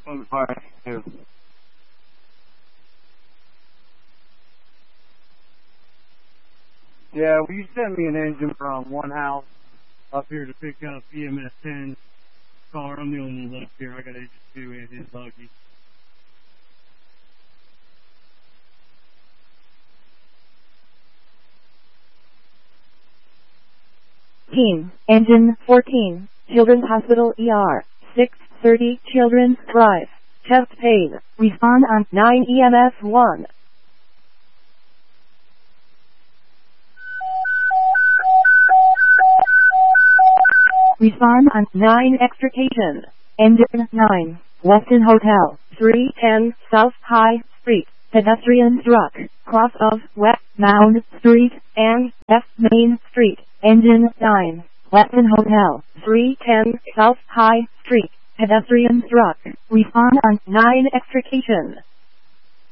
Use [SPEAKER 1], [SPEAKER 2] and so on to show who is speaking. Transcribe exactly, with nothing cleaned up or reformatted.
[SPEAKER 1] I'm sorry. Too. Yeah, well, you sent me an engine from one house up here to pick up E M S ten car. I'm the only one left here. I got engine two in his buggy.
[SPEAKER 2] Team, engine fourteen, Children's Hospital E R, six thirty, Children's Drive, chest pain, respond on nine E M S one. Respond on nine extrication, engine nine, Weston Hotel, three ten South High Street, pedestrian struck, cross of West Mound Street and West Main Street, engine nine, Weston Hotel, three ten South High Street, pedestrian struck, respond on nine extrication.